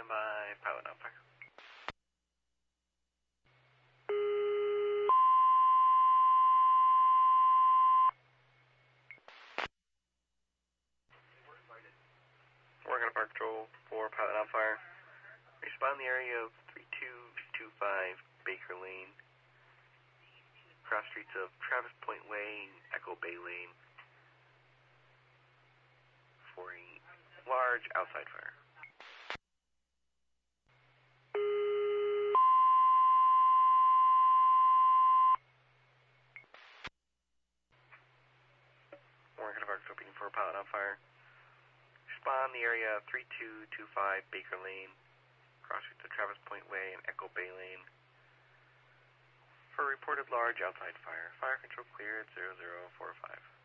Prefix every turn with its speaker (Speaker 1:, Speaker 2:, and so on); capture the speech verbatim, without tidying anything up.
Speaker 1: Stand by, pilot on fire. Oregon Park Patrol for pilot on fire. Respond the area of three two two five Baker Lane. Cross streets of Travis Point Way and Echo Bay Lane for a large outside fire. Oregon Park Patrol for pilot on fire. Respond the area three two two five Baker Lane, cross streets of Travis Point Way and Echo Bay Lane for a reported large outside fire. Fire control clear at zero zero four five.